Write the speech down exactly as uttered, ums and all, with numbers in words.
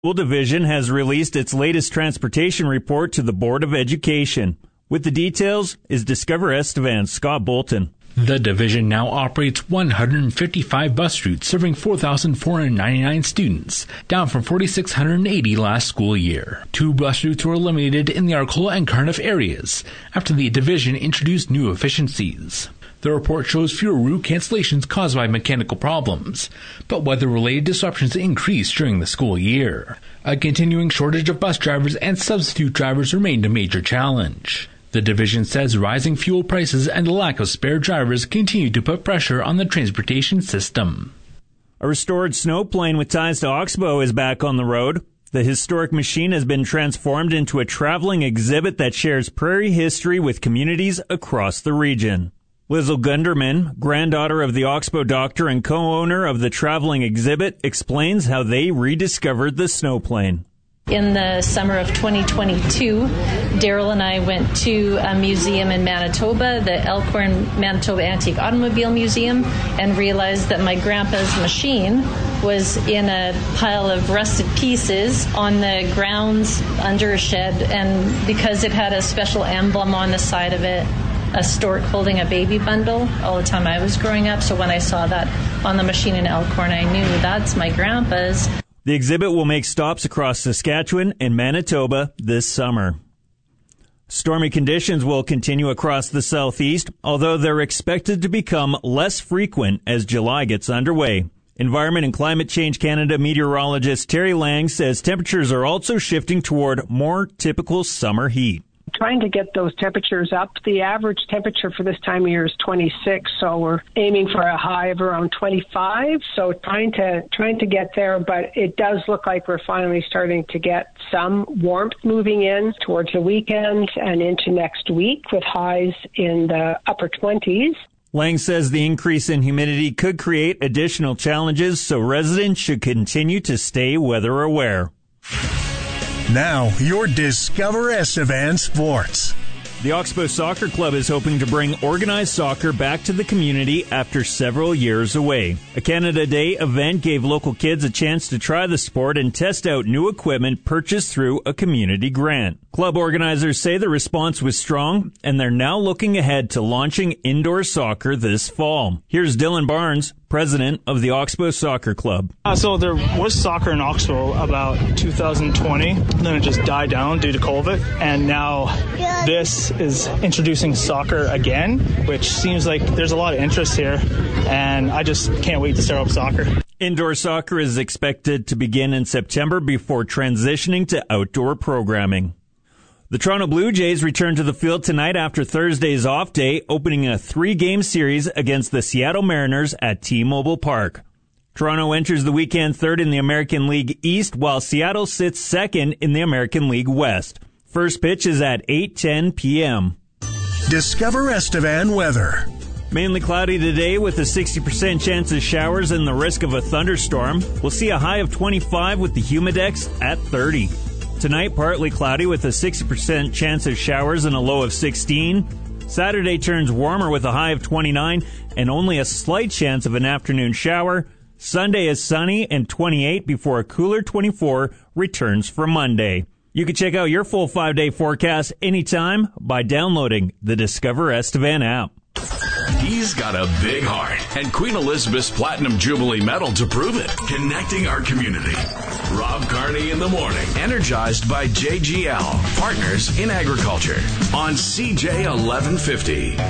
School Division has released its latest transportation report to the Board of Education. With the details is Discover Estevan's Scott Bolton. The division now operates one hundred fifty-five bus routes serving four thousand four hundred ninety-nine students, down from four thousand six hundred eighty last school year. Two bus routes were eliminated in the Arcola and Cardiff areas after the division introduced new efficiencies. The report shows fewer route cancellations caused by mechanical problems, but weather-related disruptions increased during the school year. A continuing shortage of bus drivers and substitute drivers remained a major challenge. The division says rising fuel prices and the lack of spare drivers continue to put pressure on the transportation system. A restored snowplane with ties to Oxbow is back on the road. The historic machine has been transformed into a traveling exhibit that shares prairie history with communities across the region. Lizzle Gunderman, granddaughter of the Oxbow doctor and co-owner of the traveling exhibit, explains how they rediscovered the snowplane. In the summer of twenty twenty-two, Daryl and I went to a museum in Manitoba, the Elkhorn Manitoba Antique Automobile Museum, and realized that my grandpa's machine was in a pile of rusted pieces on the grounds under a shed, and because it had a special emblem on the side of it, a stork holding a baby bundle all the time I was growing up. So when I saw that on the machine in Elkhorn, I knew that's my grandpa's. The exhibit will make stops across Saskatchewan and Manitoba this summer. Stormy conditions will continue across the southeast, although they're expected to become less frequent as July gets underway. Environment and Climate Change Canada meteorologist Terry Lang says temperatures are also shifting toward more typical summer heat. Trying to get those temperatures up. The average temperature for this time of year is twenty-six, so we're aiming for a high of around twenty-five. So trying to trying to get there, but it does look like we're finally starting to get some warmth moving in towards the weekend and into next week with highs in the upper twenties. Lang says the increase in humidity could create additional challenges, so residents should continue to stay weather aware. Now, your Discover Estevan Sports. The Oxbow Soccer Club is hoping to bring organized soccer back to the community after several years away. A Canada Day event gave local kids a chance to try the sport and test out new equipment purchased through a community grant. Club organizers say the response was strong, and they're now looking ahead to launching indoor soccer this fall. Here's Dylan Barnes, president of the Oxbow Soccer Club. Uh, so there was soccer in Oxbow about two thousand twenty, then it just died down due to COVID, and now this is introducing soccer again, which seems like there's a lot of interest here, and I just can't wait to start up soccer. Indoor soccer is expected to begin in September before transitioning to outdoor programming. The Toronto Blue Jays return to the field tonight after Thursday's off day, opening a three-game series against the Seattle Mariners at T-Mobile Park. Toronto enters the weekend third in the American League East, while Seattle sits second in the American League West. First pitch is at eight ten p.m. Discover Estevan weather. Mainly cloudy today with a sixty percent chance of showers and the risk of a thunderstorm. We'll see a high of twenty-five with the humidex at thirty. Tonight, partly cloudy with a sixty percent chance of showers and a low of sixteen. Saturday turns warmer with a high of twenty-nine and only a slight chance of an afternoon shower. Sunday is sunny and twenty-eight before a cooler twenty-four returns for Monday. You can check out your full five-day forecast anytime by downloading the Discover Estevan app. He's got a big heart and Queen Elizabeth's Platinum Jubilee Medal to prove it. Connecting our community. Rob Carney in the morning. Energized by J G L, Partners in Agriculture on C J eleven fifty.